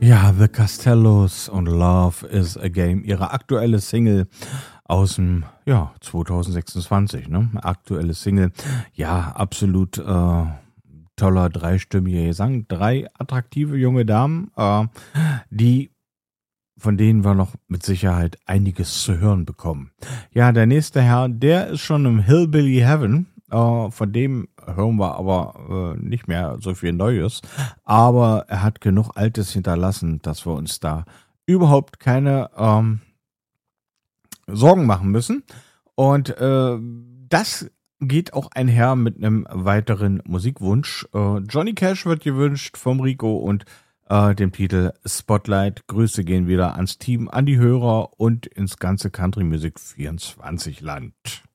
Ja, The Costellos und Love is a Game, ihre aktuelle Single aus dem 2026, ne? Aktuelle Single. Ja, absolut toller dreistimmiger Gesang. 3 attraktive junge Damen, die von denen wir noch mit Sicherheit einiges zu hören bekommen. Ja, der nächste Herr, der ist schon im Hillbilly Heaven. Von dem hören wir aber nicht mehr so viel Neues. Aber er hat genug Altes hinterlassen, dass wir uns da überhaupt keine Sorgen machen müssen. Und das geht auch einher mit einem weiteren Musikwunsch. Johnny Cash wird gewünscht vom Rico und dem Titel Spotlight. Grüße gehen wieder ans Team, an die Hörer und ins ganze Country Music 24 Land.